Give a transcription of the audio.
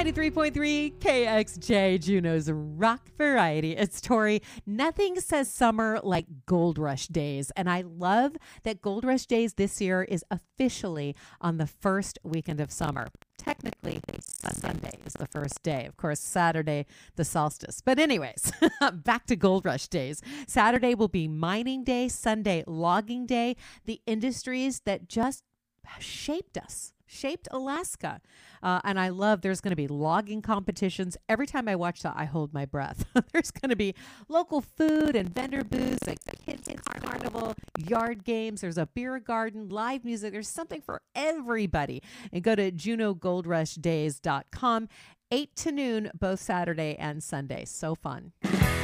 93.3 KXJ, Juneau's Rock Variety. It's Tori. Nothing says summer like Gold Rush Days. And I love that Gold Rush Days this year is officially on the first weekend of summer. Technically, Sunday is the first day. Of course, Saturday, the solstice. But anyways, back to Gold Rush Days. Saturday will be mining day, Sunday, logging day, the industries that just shaped us. Shaped Alaska. And I love there's going to be logging competitions. Every time I watch that, I hold my breath. There's going to be local food and vendor booths, like the kids carnival, yard games. There's a beer garden, live music. There's something for everybody. And go to JuneauGoldRushDays.com, 8 to noon, both Saturday and Sunday. So fun.